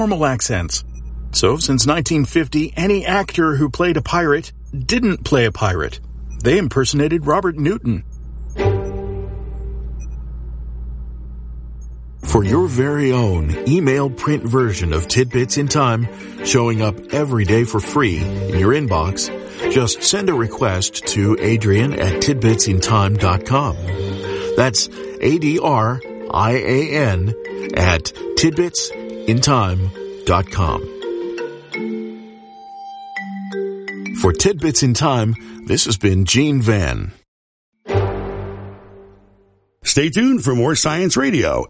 normal accents. So, since 1950, any actor who played a pirate didn't play a pirate. They impersonated Robert Newton. For your very own email print version of Tidbits in Time, showing up every day for free in your inbox, just send a request to Adrian at tidbitsintime.com. That's ADRIAN at tidbitsintime.com. For Tidbits in Time, this has been Gene Van. Stay tuned for more Science Radio.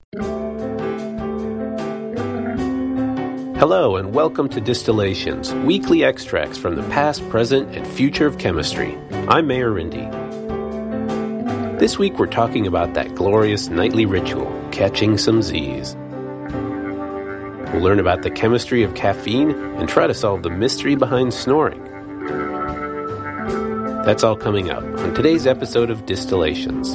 Hello and welcome to Distillations, weekly extracts from the past, present, and future of chemistry. I'm Mayor Rindy. This week we're talking about that glorious nightly ritual, catching some Z's. We'll learn about the chemistry of caffeine and try to solve the mystery behind snoring. That's all coming up on today's episode of Distillations.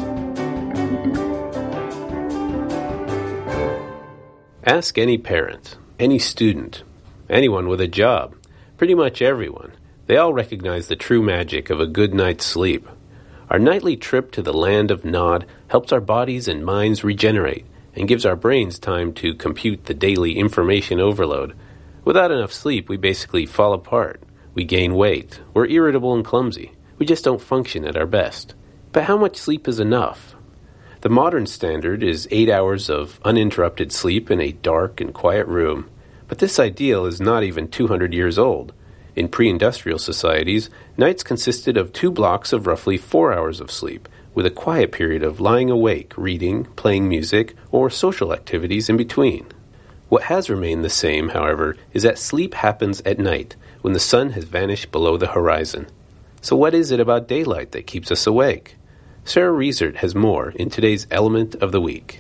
Ask any parent, any student, anyone with a job, pretty much everyone. They all recognize the true magic of a good night's sleep. Our nightly trip to the land of Nod helps our bodies and minds regenerate and gives our brains time to compute the daily information overload. Without enough sleep, we basically fall apart. We gain weight. We're irritable and clumsy. We just don't function at our best. But how much sleep is enough? The modern standard is 8 hours of uninterrupted sleep in a dark and quiet room. But this ideal is not even 200 years old. In pre-industrial societies, nights consisted of 2 blocks of roughly 4 hours of sleep, with a quiet period of lying awake, reading, playing music, or social activities in between. What has remained the same, however, is that sleep happens at night, when the sun has vanished below the horizon. So what is it about daylight that keeps us awake? Sarah Riesert has more in today's Element of the Week.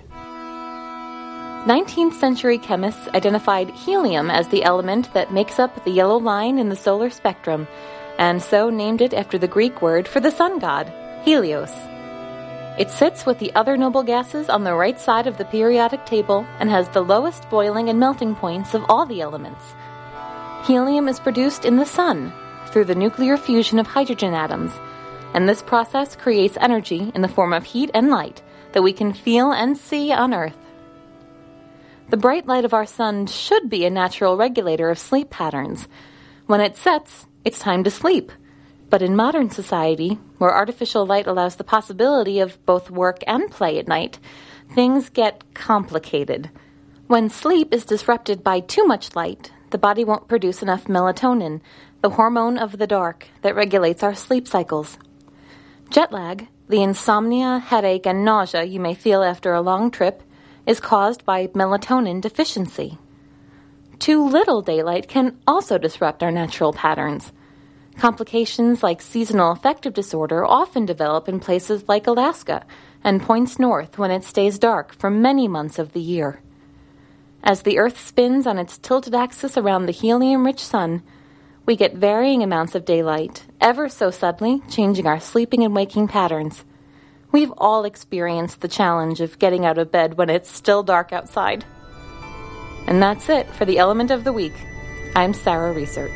19th century chemists identified helium as the element that makes up the yellow line in the solar spectrum, and so named it after the Greek word for the sun god, Helios. It sits with the other noble gases on the right side of the periodic table and has the lowest boiling and melting points of all the elements. Helium is produced in the sun through the nuclear fusion of hydrogen atoms, and this process creates energy in the form of heat and light that we can feel and see on Earth. The bright light of our sun should be a natural regulator of sleep patterns. When it sets, it's time to sleep. But in modern society, where artificial light allows the possibility of both work and play at night, things get complicated. When sleep is disrupted by too much light, the body won't produce enough melatonin, the hormone of the dark that regulates our sleep cycles. Jet lag, the insomnia, headache, and nausea you may feel after a long trip, is caused by melatonin deficiency. Too little daylight can also disrupt our natural patterns. Complications like seasonal affective disorder often develop in places like Alaska and points north when it stays dark for many months of the year. As the Earth spins on its tilted axis around the helium-rich sun, we get varying amounts of daylight, ever so subtly changing our sleeping and waking patterns. We've all experienced the challenge of getting out of bed when it's still dark outside. And that's it for the Element of the Week. I'm Sarah Riesert.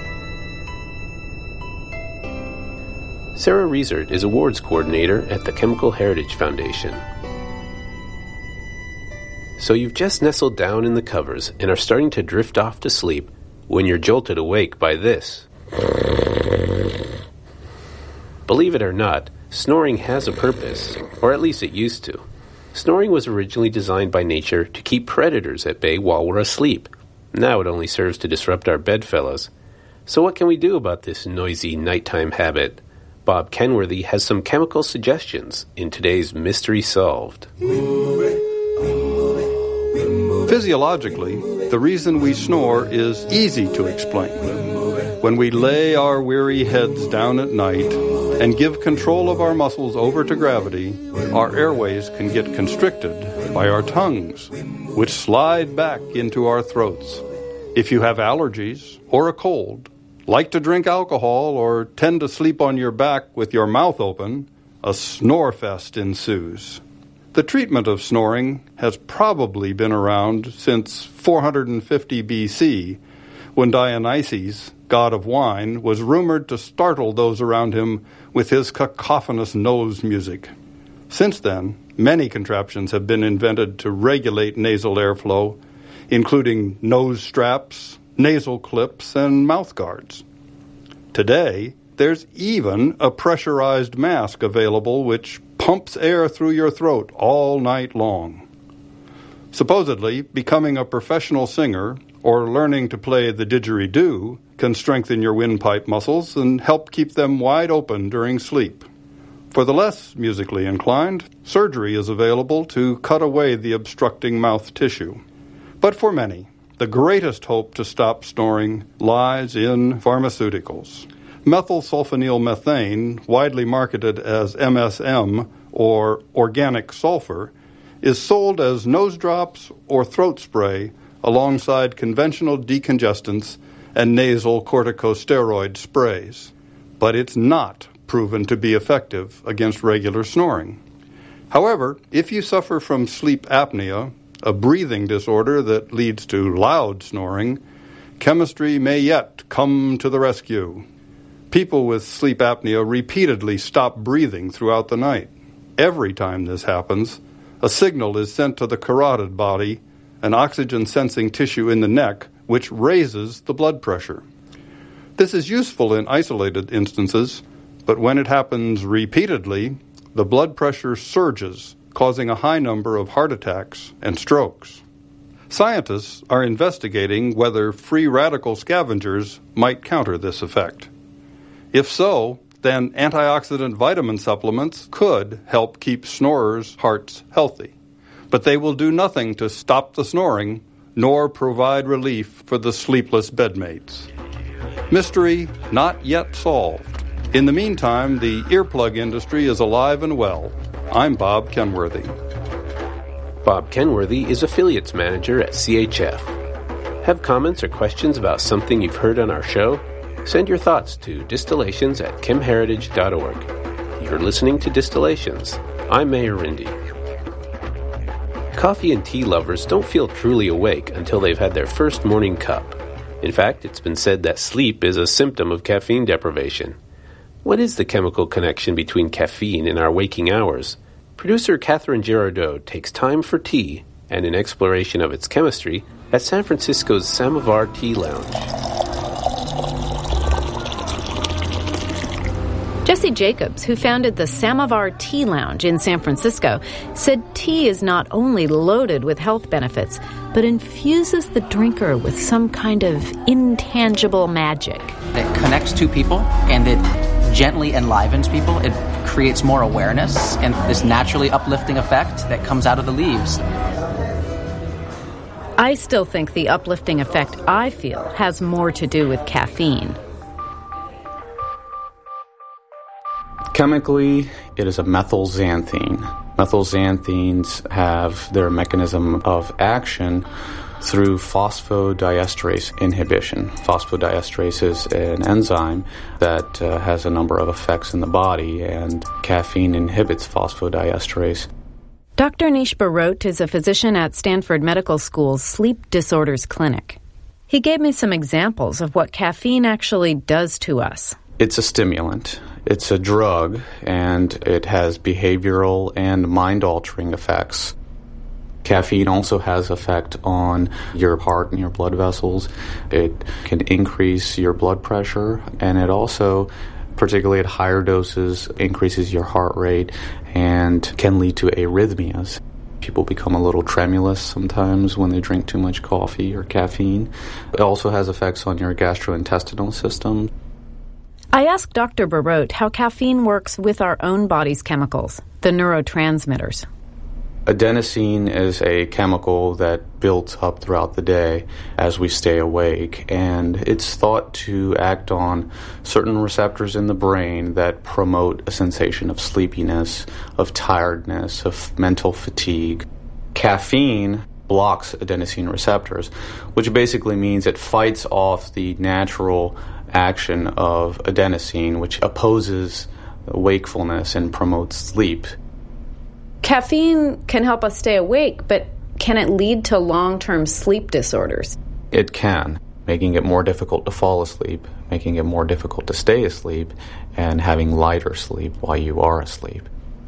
Sarah Riesert is Awards Coordinator at the Chemical Heritage Foundation. So you've just nestled down in the covers and are starting to drift off to sleep when you're jolted awake by this. Believe it or not, snoring has a purpose, or at least it used to. Snoring was originally designed by nature to keep predators at bay while we're asleep. Now it only serves to disrupt our bedfellows. So what can we do about this noisy nighttime habit? Bob Kenworthy has some chemical suggestions in today's Mystery Solved. Physiologically, the reason we snore is easy to explain. When we lay our weary heads down at night and give control of our muscles over to gravity, our airways can get constricted by our tongues, which slide back into our throats. If you have allergies or a cold, like to drink alcohol, or tend to sleep on your back with your mouth open, a snore fest ensues. The treatment of snoring has probably been around since 450 BC, when Dionysus, god of wine, was rumored to startle those around him with his cacophonous nose music. Since then, many contraptions have been invented to regulate nasal airflow, including nose straps, nasal clips, and mouth guards. Today, there's even a pressurized mask available which pumps air through your throat all night long. Supposedly, becoming a professional singer or learning to play the didgeridoo can strengthen your windpipe muscles and help keep them wide open during sleep. For the less musically inclined, surgery is available to cut away the obstructing mouth tissue. But for many, the greatest hope to stop snoring lies in pharmaceuticals. Methylsulfonylmethane, widely marketed as MSM or organic sulfur, is sold as nose drops or throat spray alongside conventional decongestants and nasal corticosteroid sprays. But it's not proven to be effective against regular snoring. However, if you suffer from sleep apnea, a breathing disorder that leads to loud snoring, chemistry may yet come to the rescue. People with sleep apnea repeatedly stop breathing throughout the night. Every time this happens, a signal is sent to the carotid body, an oxygen-sensing tissue in the neck, which raises the blood pressure. This is useful in isolated instances, but when it happens repeatedly, the blood pressure surges, causing a high number of heart attacks and strokes. Scientists are investigating whether free radical scavengers might counter this effect. If so, then antioxidant vitamin supplements could help keep snorers' hearts healthy. But they will do nothing to stop the snoring, nor provide relief for the sleepless bedmates. Mystery not yet solved. In the meantime, the earplug industry is alive and well. I'm Bob Kenworthy. Bob Kenworthy is Affiliates Manager at CHF. Have comments or questions about something you've heard on our show? Send your thoughts to distillations@chemheritage.org. You're listening to Distillations. I'm Mayor Rindy. Coffee and tea lovers don't feel truly awake until they've had their first morning cup. In fact, it's been said that sleep is a symptom of caffeine deprivation. What is the chemical connection between caffeine and our waking hours? Producer Catherine Girardeau takes time for tea and an exploration of its chemistry at San Francisco's Samovar Tea Lounge. Jesse Jacobs, who founded the Samovar Tea Lounge in San Francisco, said tea is not only loaded with health benefits, but infuses the drinker with some kind of intangible magic. It connects two people, and it gently enlivens people. It creates more awareness and this naturally uplifting effect that comes out of the leaves. I still think the uplifting effect I feel has more to do with caffeine. Chemically, it is a methylxanthine. Methylxanthines have their mechanism of action through phosphodiesterase inhibition. Phosphodiesterase is an enzyme that has a number of effects in the body, and caffeine inhibits phosphodiesterase. Dr. Nish Barot is a physician at Stanford Medical School's Sleep Disorders Clinic. He gave me some examples of what caffeine actually does to us. It's a stimulant. It's a drug, and it has behavioral and mind-altering effects. Caffeine also has effect on your heart and your blood vessels. It can increase your blood pressure, and it also, particularly at higher doses, increases your heart rate and can lead to arrhythmias. People become a little tremulous sometimes when they drink too much coffee or caffeine. It also has effects on your gastrointestinal system. I asked Dr. Barot how caffeine works with our own body's chemicals, the neurotransmitters. Adenosine is a chemical that builds up throughout the day as we stay awake, and it's thought to act on certain receptors in the brain that promote a sensation of sleepiness, of tiredness, of mental fatigue. Caffeine blocks adenosine receptors, which basically means it fights off the natural action of adenosine, which opposes wakefulness and promotes sleep. Caffeine can help us stay awake, but can it lead to long-term sleep disorders? It can, making it more difficult to fall asleep, making it more difficult to stay asleep, and having lighter sleep while you are asleep.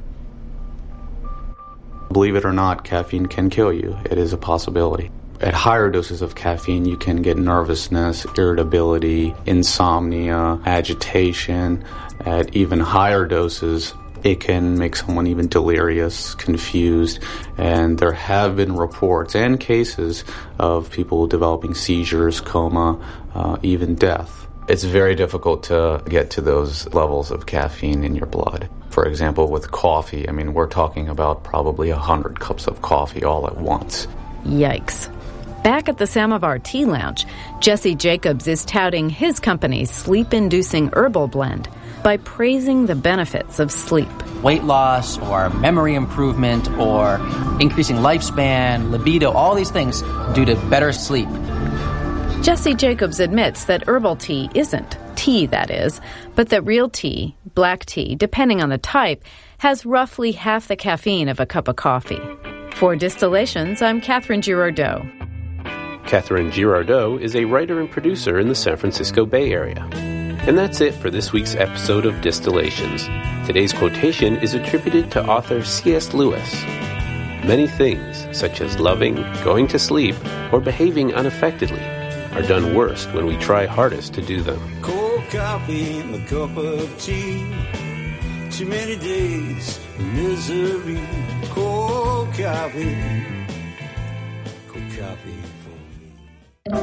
Believe it or not, caffeine can kill you. It is a possibility. At higher doses of caffeine, you can get nervousness, irritability, insomnia, agitation. At even higher doses, it can make someone even delirious, confused, and there have been reports and cases of people developing seizures, coma, even death. It's very difficult to get to those levels of caffeine in your blood. For example, with coffee, we're talking about probably 100 cups of coffee all at once. Yikes. Back at the Samovar Tea Lounge, Jesse Jacobs is touting his company's sleep-inducing herbal blend by praising the benefits of sleep. Weight loss or memory improvement or increasing lifespan, libido, all these things due to better sleep. Jesse Jacobs admits that herbal tea isn't tea, that is, but that real tea, black tea, depending on the type, has roughly half the caffeine of a cup of coffee. For Distillations, I'm Catherine Girardeau. Catherine Girardeau is a writer and producer in the San Francisco Bay Area. And that's it for this week's episode of Distillations. Today's quotation is attributed to author C.S. Lewis. Many things, such as loving, going to sleep, or behaving unaffectedly, are done worst when we try hardest to do them. Cold coffee and a cup of tea. Too many days of misery. Cold coffee. Cold coffee for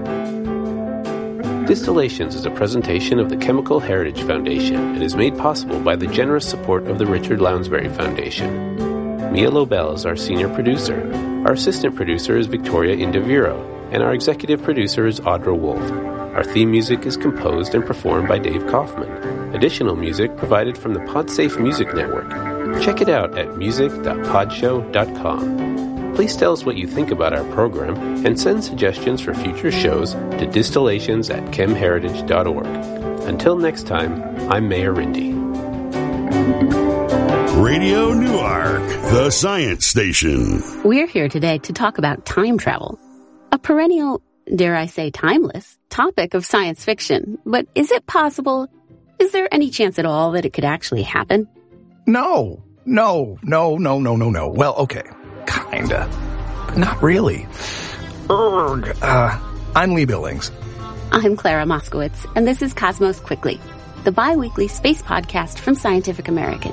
me. Distillations is a presentation of the Chemical Heritage Foundation and is made possible by the generous support of the Richard Lounsbury Foundation. Mia Lobel is our senior producer. Our assistant producer is Victoria Indaviro, and our executive producer is Audra Wolf. Our theme music is composed and performed by Dave Kaufman. Additional music provided from the PodSafe Music Network. Check it out at music.podshow.com. Please tell us what you think about our program and send suggestions for future shows to distillations@chemheritage.org. Until next time, I'm Mayor Rindy. Radio Newark, the science station. We're here today to talk about time travel. A perennial, dare I say timeless, topic of science fiction. But is it possible? Is there any chance at all that it could actually happen? No. Well, okay. Kinda. But not really. I'm Lee Billings. I'm Clara Moskowitz, and this is Cosmos Quickly, the bi-weekly space podcast from Scientific American.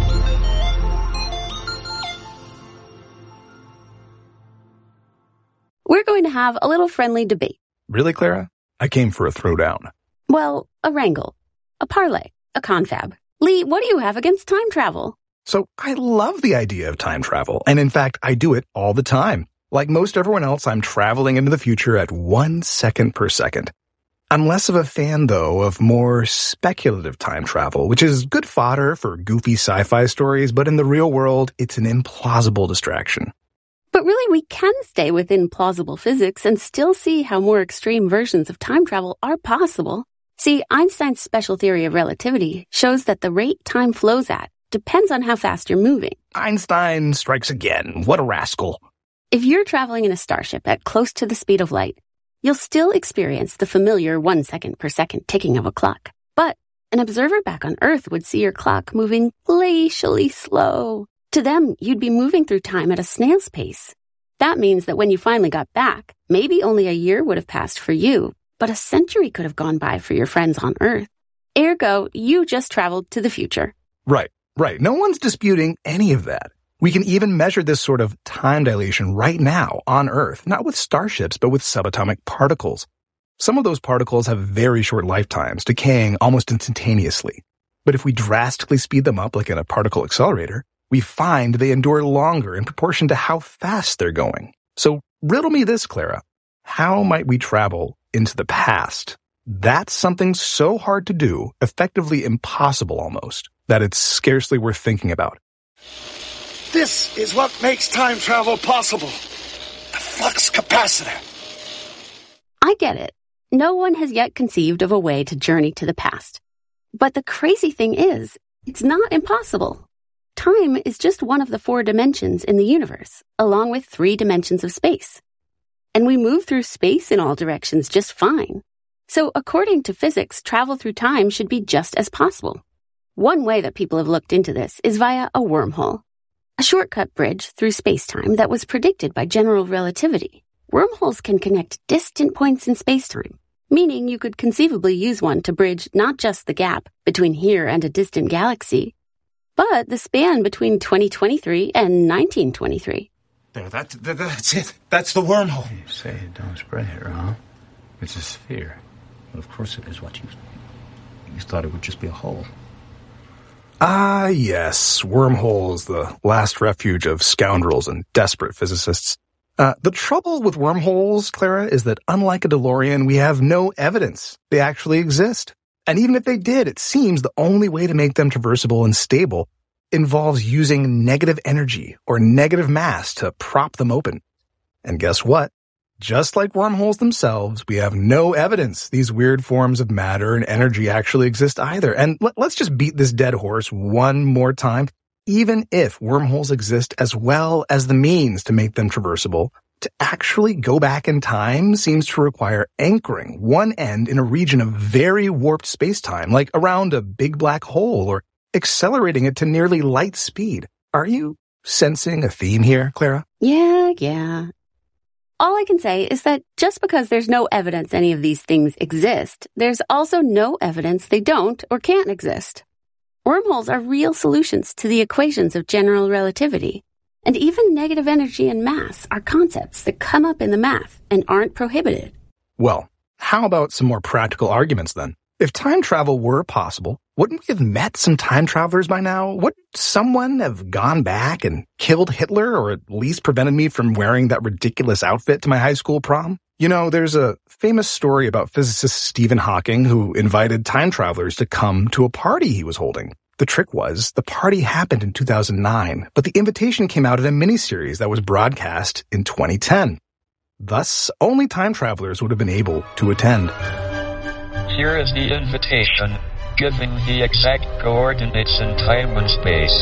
We're going to have a little friendly debate. Really, Clara? I came for a throwdown. Well, a wrangle, a parlay, a confab. Lee, what do you have against time travel? So I love the idea of time travel, and in fact, I do it all the time. Like most everyone else, I'm traveling into the future at 1 second per second. I'm less of a fan, though, of more speculative time travel, which is good fodder for goofy sci-fi stories, but in the real world, it's an implausible distraction. But really, we can stay within plausible physics and still see how more extreme versions of time travel are possible. See, Einstein's special theory of relativity shows that the rate time flows at depends on how fast you're moving. Einstein strikes again. What a rascal. If you're traveling in a starship at close to the speed of light, you'll still experience the familiar 1 second per second ticking of a clock. But an observer back on Earth would see your clock moving glacially slow. To them, you'd be moving through time at a snail's pace. That means that when you finally got back, maybe only a year would have passed for you, but a century could have gone by for your friends on Earth. Ergo, you just traveled to the future. Right. No one's disputing any of that. We can even measure this sort of time dilation right now on Earth, not with starships, but with subatomic particles. Some of those particles have very short lifetimes, decaying almost instantaneously. But if we drastically speed them up, like in a particle accelerator, we find they endure longer in proportion to how fast they're going. So riddle me this, Clara. How might we travel into the past? That's something so hard to do, effectively impossible almost, that it's scarcely worth thinking about. This is what makes time travel possible. The flux capacitor. I get it. No one has yet conceived of a way to journey to the past. But the crazy thing is, it's not impossible. time is just one of the 4 dimensions in the universe, along with 3 dimensions of space. And we move through space in all directions just fine. So according to physics, travel through time should be just as possible. One way that people have looked into this is via a wormhole, a shortcut bridge through space-time that was predicted by general relativity. Wormholes can connect distant points in space-time, meaning you could conceivably use one to bridge not just the gap between here and a distant galaxy, but the span between 2023 and 1923. There, that's it. That's the wormhole. You say it, don't spray it, huh? It's a sphere. Well, of course it is. What, you thought it would just be a hole. Ah, yes, wormholes, the last refuge of scoundrels and desperate physicists. The trouble with wormholes, Clara, is that unlike a DeLorean, we have no evidence they actually exist. And even if they did, it seems the only way to make them traversable and stable involves using negative energy or negative mass to prop them open. And guess what? Just like wormholes themselves, we have no evidence these weird forms of matter and energy actually exist either. And let's just beat this dead horse one more time. Even if wormholes exist as well as the means to make them traversable, to actually go back in time seems to require anchoring one end in a region of very warped space-time, like around a big black hole, or accelerating it to nearly light speed. Are you sensing a theme here, Clara? Yeah. All I can say is that just because there's no evidence any of these things exist, there's also no evidence they don't or can't exist. Wormholes are real solutions to the equations of general relativity. And even negative energy and mass are concepts that come up in the math and aren't prohibited. Well, how about some more practical arguments then? If time travel were possible, wouldn't we have met some time travelers by now? Wouldn't someone have gone back and killed Hitler, or at least prevented me from wearing that ridiculous outfit to my high school prom? You know, there's a famous story about physicist Stephen Hawking who invited time travelers to come to a party he was holding. The trick was, the party happened in 2009, but the invitation came out in a miniseries that was broadcast in 2010. Thus, only time travelers would have been able to attend. Here is the invitation, giving the exact coordinates in time and space.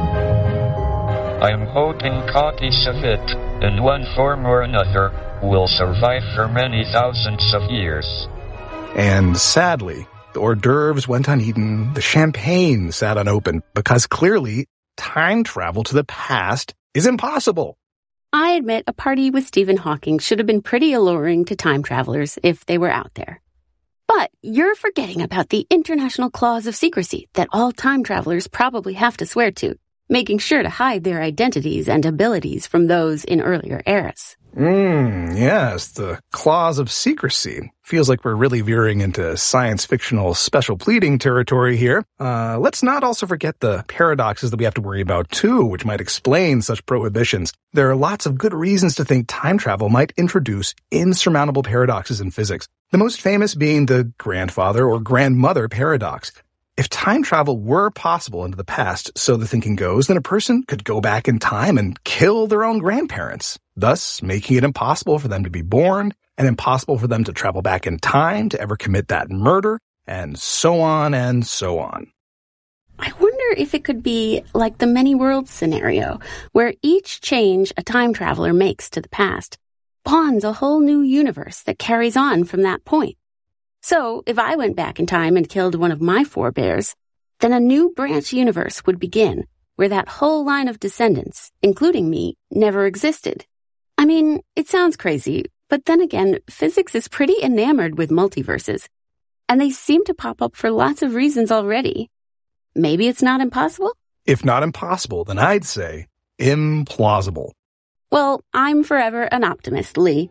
I am hoping copies of it, in one form or another, will survive for many thousands of years. And sadly, the hors d'oeuvres went uneaten, the champagne sat unopened, because clearly, time travel to the past is impossible. I admit a party with Stephen Hawking should have been pretty alluring to time travelers if they were out there. But you're forgetting about the international clause of secrecy that all time travelers probably have to swear to, making sure to hide their identities and abilities from those in earlier eras. Yes, the clause of secrecy. Feels like we're really veering into science-fictional special pleading territory here. Let's not also forget the paradoxes that we have to worry about, too, which might explain such prohibitions. There are lots of good reasons to think time travel might introduce insurmountable paradoxes in physics, the most famous being the grandfather or grandmother paradox. If time travel were possible into the past, so the thinking goes, then a person could go back in time and kill their own grandparents, thus making it impossible for them to be born and impossible for them to travel back in time to ever commit that murder, and so on and so on. I wonder if it could be like the many worlds scenario, where each change a time traveler makes to the past spawns a whole new universe that carries on from that point. So, if I went back in time and killed one of my forebears, then a new branch universe would begin, where that whole line of descendants, including me, never existed. I mean, it sounds crazy, but then again, physics is pretty enamored with multiverses, and they seem to pop up for lots of reasons already. Maybe it's not impossible? If not impossible, then I'd say implausible. Well, I'm forever an optimist, Lee.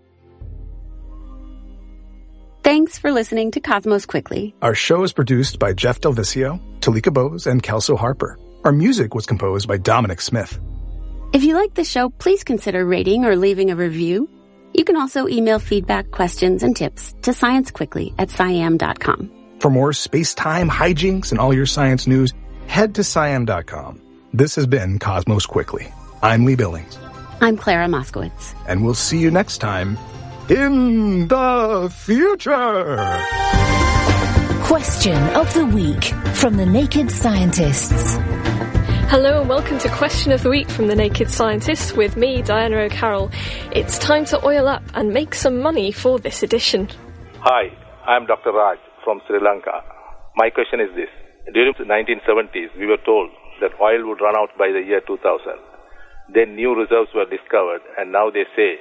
Thanks for listening to Cosmos Quickly. Our show is produced by Jeff Delvicio, Talika Bose, and Kelso Harper. Our music was composed by Dominic Smith. If you like the show, please consider rating or leaving a review. You can also email feedback, questions, and tips to sciencequickly@sciam.com. For more space-time hijinks and all your science news, head to sciam.com. This has been Cosmos Quickly. I'm Lee Billings. I'm Clara Moskowitz. And we'll see you next time in the future. Question of the week from the Naked Scientists. Hello and welcome to Question of the Week from The Naked Scientist with me, Diana O'Carroll. It's time to oil up and make some money for this edition. Hi, I'm Dr. Raj from Sri Lanka. My question is this. During the 1970s, we were told that oil would run out by the year 2000. Then new reserves were discovered, and now they say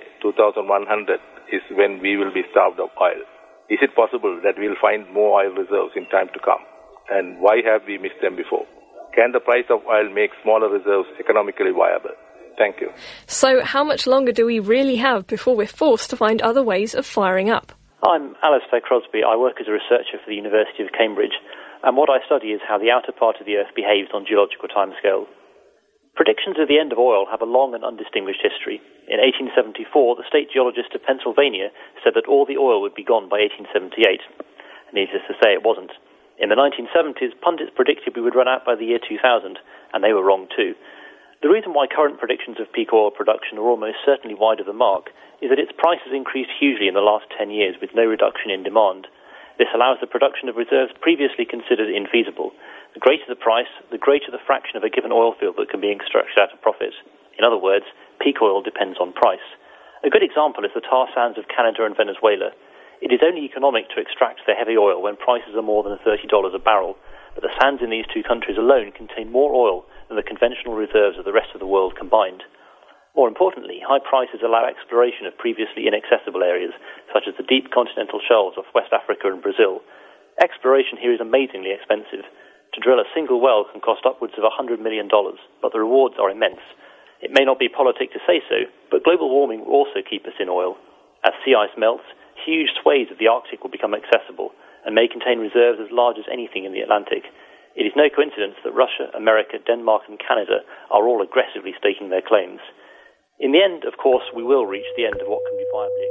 2100 is when we will be starved of oil. Is it possible that we'll find more oil reserves in time to come? And why have we missed them before? Can the price of oil make smaller reserves economically viable? Thank you. So how much longer do we really have before we're forced to find other ways of firing up? I'm Alistair Crosby. I work as a researcher for the University of Cambridge, and what I study is how the outer part of the Earth behaves on geological timescales. Predictions of the end of oil have a long and undistinguished history. In 1874, the state geologist of Pennsylvania said that all the oil would be gone by 1878. Needless to say, it wasn't. In the 1970s, pundits predicted we would run out by the year 2000, and they were wrong too. The reason why current predictions of peak oil production are almost certainly wide of the mark is that its price has increased hugely in the last 10 years with no reduction in demand. This allows the production of reserves previously considered infeasible. The greater the price, the greater the fraction of a given oil field that can be extracted out of profit. In other words, peak oil depends on price. A good example is the tar sands of Canada and Venezuela. It is only economic to extract the heavy oil when prices are more than $30 a barrel, but the sands in these two countries alone contain more oil than the conventional reserves of the rest of the world combined. More importantly, high prices allow exploration of previously inaccessible areas, such as the deep continental shelves of West Africa and Brazil. Exploration here is amazingly expensive. To drill a single well can cost upwards of $100 million, but the rewards are immense. It may not be politic to say so, but global warming will also keep us in oil. As sea ice melts, huge swathes of the Arctic will become accessible and may contain reserves as large as anything in the Atlantic. It is no coincidence that Russia, America, Denmark and Canada are all aggressively staking their claims. In the end, of course, we will reach the end of what can be viably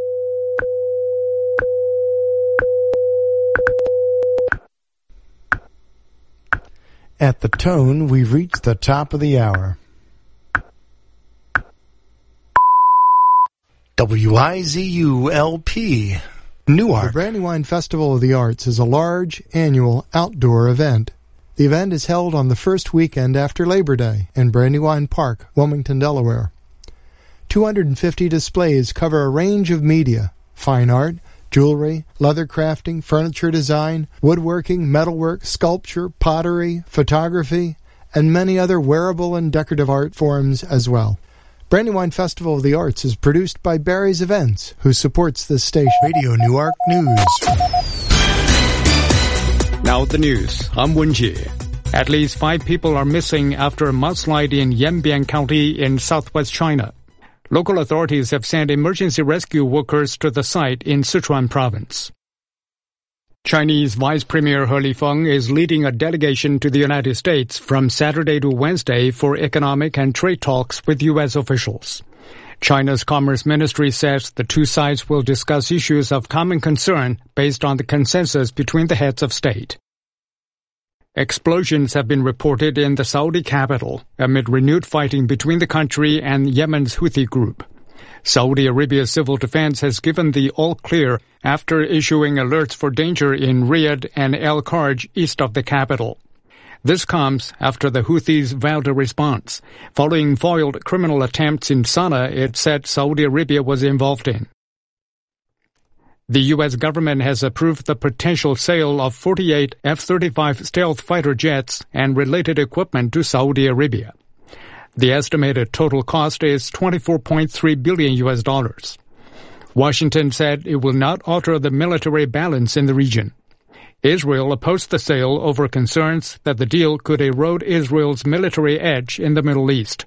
extracted. At the tone, we've reached the top of the hour. WIZU-LP, Newark. The Brandywine Festival of the Arts is a large, annual, outdoor event. The event is held on the first weekend after Labor Day in Brandywine Park, Wilmington, Delaware. 250 displays cover a range of media, fine art, jewelry, leather crafting, furniture design, woodworking, metalwork, sculpture, pottery, photography, and many other wearable and decorative art forms as well. Brandywine Festival of the Arts is produced by Barry's Events, who supports this station. Radio Newark News. Now the news. I'm Wenjie. At least 5 people are missing after a mudslide in Yanbian County in southwest China. Local authorities have sent emergency rescue workers to the site in Sichuan province. Chinese Vice Premier He Lifeng is leading a delegation to the United States from Saturday to Wednesday for economic and trade talks with U.S. officials. China's Commerce Ministry says the two sides will discuss issues of common concern based on the consensus between the heads of state. Explosions have been reported in the Saudi capital amid renewed fighting between the country and Yemen's Houthi group. Saudi Arabia's civil defense has given the all-clear after issuing alerts for danger in Riyadh and El-Kharj east of the capital. This comes after the Houthis vowed a response, following foiled criminal attempts in Sana'a it said Saudi Arabia was involved in. The U.S. government has approved the potential sale of 48 F-35 stealth fighter jets and related equipment to Saudi Arabia. The estimated total cost is $24.3 billion. Washington said it will not alter the military balance in the region. Israel opposed the sale over concerns that the deal could erode Israel's military edge in the Middle East.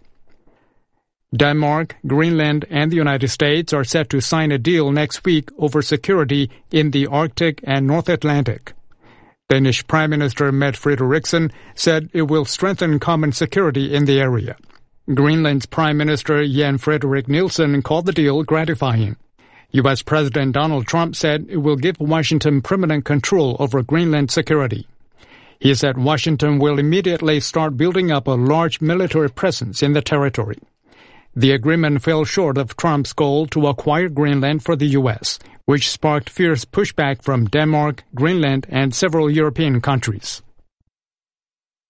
Denmark, Greenland, and the United States are set to sign a deal next week over security in the Arctic and North Atlantic. Danish Prime Minister Mette Frederiksen said it will strengthen common security in the area. Greenland's Prime Minister Jan Frederik Nielsen called the deal gratifying. U.S. President Donald Trump said it will give Washington permanent control over Greenland security. He said Washington will immediately start building up a large military presence in the territory. The agreement fell short of Trump's goal to acquire Greenland for the U.S., which sparked fierce pushback from Denmark, Greenland, and several European countries.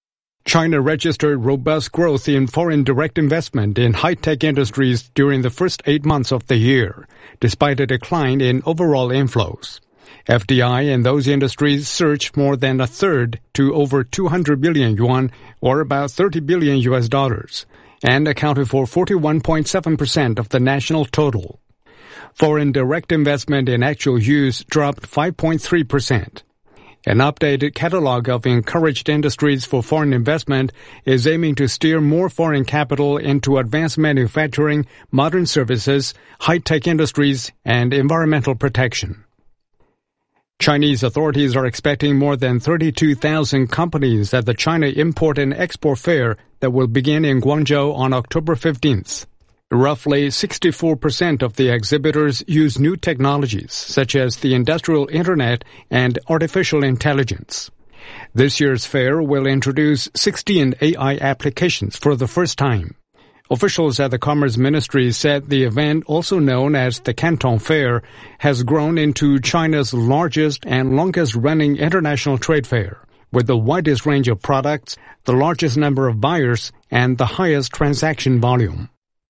China registered robust growth in foreign direct investment in high-tech industries during the first 8 months of the year, despite a decline in overall inflows. FDI in those industries surged more than a third to over 200 billion yuan, or about $30 billion, and accounted for 41.7% of the national total. Foreign direct investment in actual use dropped 5.3%. An updated catalog of encouraged industries for foreign investment is aiming to steer more foreign capital into advanced manufacturing, modern services, high-tech industries, and environmental protection. Chinese authorities are expecting more than 32,000 companies at the China Import and Export Fair that will begin in Guangzhou on October 15th. Roughly 64% of the exhibitors use new technologies, such as the industrial internet and artificial intelligence. This year's fair will introduce 16 AI applications for the first time. Officials at the Commerce Ministry said the event, also known as the Canton Fair, has grown into China's largest and longest-running international trade fair, with the widest range of products, the largest number of buyers, and the highest transaction volume.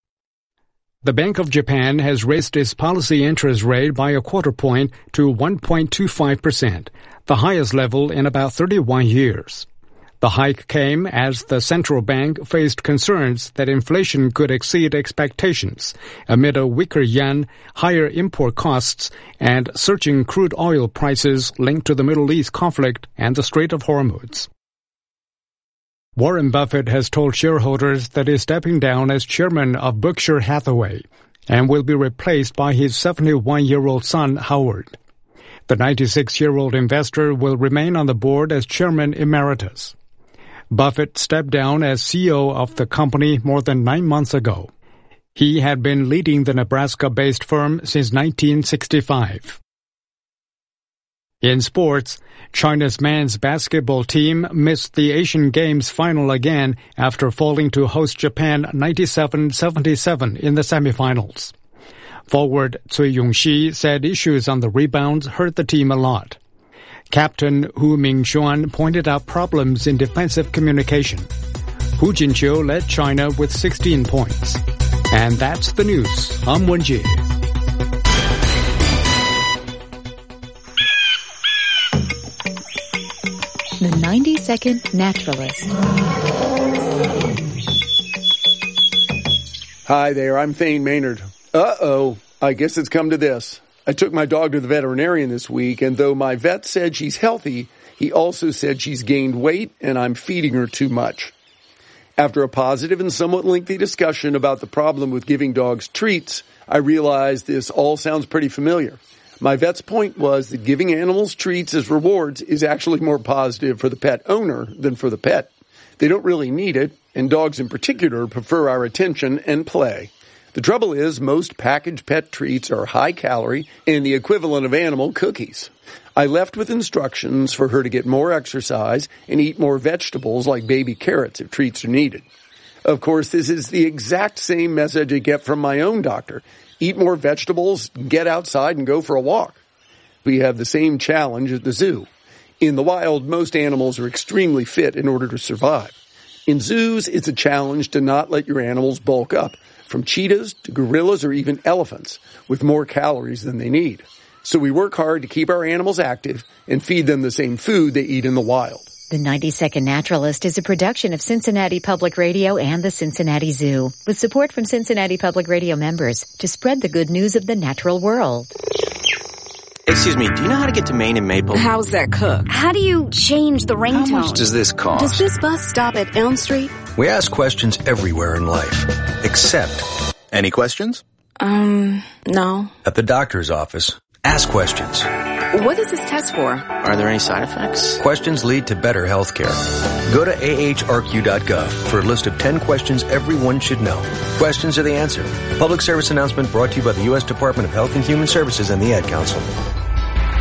The Bank of Japan has raised its policy interest rate by a quarter point to 1.25%, the highest level in about 31 years. The hike came as the central bank faced concerns that inflation could exceed expectations amid a weaker yen, higher import costs, and surging crude oil prices linked to the Middle East conflict and the Strait of Hormuz. Warren Buffett has told shareholders that he is stepping down as chairman of Berkshire Hathaway and will be replaced by his 71-year-old son, Howard. The 96-year-old investor will remain on the board as chairman emeritus. Buffett stepped down as CEO of the company more than 9 months ago. He had been leading the Nebraska-based firm since 1965. In sports, China's men's basketball team missed the Asian Games final again after falling to host Japan 97-77 in the semifinals. Forward Cui Yongxi said issues on the rebounds hurt the team a lot. Captain Hu Mingxuan pointed out problems in defensive communication. Hu Jinqiu led China with 16 points. And that's the news. I'm Wenjie. The 90-Second Naturalist. Hi there, I'm Thane Maynard. Uh-oh, I guess it's come to this. I took my dog to the veterinarian this week, and though my vet said she's healthy, he also said she's gained weight and I'm feeding her too much. After a positive and somewhat lengthy discussion about the problem with giving dogs treats, I realized this all sounds pretty familiar. My vet's point was that giving animals treats as rewards is actually more positive for the pet owner than for the pet. They don't really need it, and dogs in particular prefer our attention and play. The trouble is, most packaged pet treats are high-calorie and the equivalent of animal cookies. I left with instructions for her to get more exercise and eat more vegetables like baby carrots if treats are needed. Of course, this is the exact same message I get from my own doctor. Eat more vegetables, get outside, and go for a walk. We have the same challenge at the zoo. In the wild, most animals are extremely fit in order to survive. In zoos, it's a challenge to not let your animals bulk up, from cheetahs to gorillas or even elephants, with more calories than they need. So we work hard to keep our animals active and feed them the same food they eat in the wild. The 90-Second Naturalist is a production of Cincinnati Public Radio and the Cincinnati Zoo, with support from Cincinnati Public Radio members to spread the good news of the natural world. Excuse me, do you know how to get to Maine and Maple? How's that cooked? How do you change the ringtone? How much does this cost? Does this bus stop at Elm Street? We ask questions everywhere in life, except... Any questions? No. At the doctor's office, ask questions. What is this test for? Are there any side effects? Questions lead to better health care. Go to ahrq.gov for a list of 10 questions everyone should know. Questions are the answer. Public service announcement brought to you by the U.S. Department of Health and Human Services and the Ad Council.